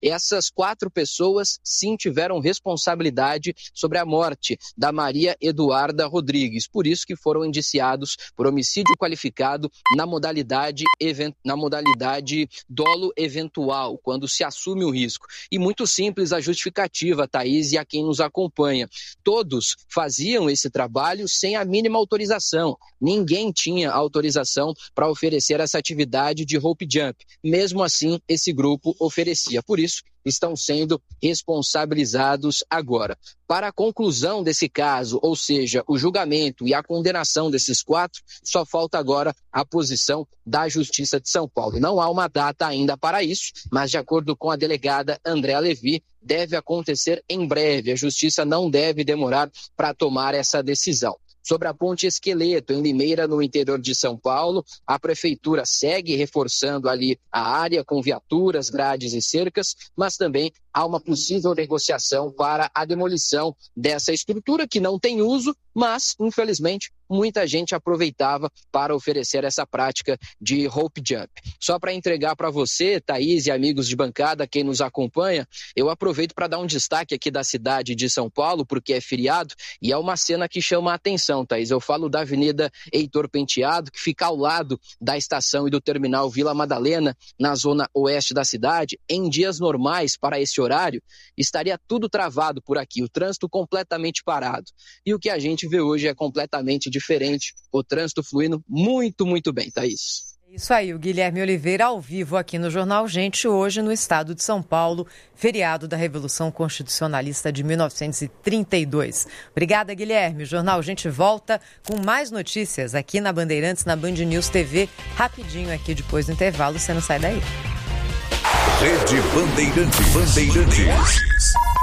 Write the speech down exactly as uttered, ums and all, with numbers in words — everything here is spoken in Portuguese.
essas quatro pessoas sim tiveram responsabilidade sobre a morte da Maria Eduarda Rodrigues. Por isso que foram indiciados por homicídio qualificado na modalidade, na modalidade dolo eventual, quando se assume o risco. E muito simples a justificativa, Thaís, e a quem nos acompanha. Todos faziam esse trabalho sem a mínima autorização. Ninguém tinha autorização para oferecer essa atividade de rope jump. Mesmo assim, esse grupo oferecia. Por isso, estão sendo responsabilizados agora. Para a conclusão desse caso, ou seja, o julgamento e a condenação desses quatro, só falta agora a posição da Justiça de São Paulo. Não há uma data ainda para isso, mas de acordo com a delegada Andréa Levi, deve acontecer em breve. A Justiça não deve demorar para tomar essa decisão. Sobre a Ponte Esqueleto, em Limeira, no interior de São Paulo, a Prefeitura segue reforçando ali a área com viaturas, grades e cercas, mas também há uma possível negociação para a demolição dessa estrutura que não tem uso, mas, infelizmente, muita gente aproveitava para oferecer essa prática de rope jump. Só para entregar para você, Thaís e amigos de bancada, quem nos acompanha, eu aproveito para dar um destaque aqui da cidade de São Paulo, porque é feriado, e é uma cena que chama a atenção, Thaís. Eu falo da Avenida Heitor Penteado, que fica ao lado da estação e do terminal Vila Madalena, na zona oeste da cidade. Em dias normais, para esse horário, estaria tudo travado por aqui, o trânsito completamente parado. E o que a gente vê hoje é completamente diferente, o trânsito fluindo muito, muito bem, Thaís. Isso aí, o Guilherme Oliveira ao vivo aqui no Jornal Gente, hoje no estado de São Paulo, feriado da Revolução Constitucionalista de mil novecentos e trinta e dois. Obrigada, Guilherme. O Jornal Gente volta com mais notícias aqui na Bandeirantes, na Band News T V, rapidinho aqui depois do intervalo, você não sai daí. Rede Bandeirantes. Bandeirantes.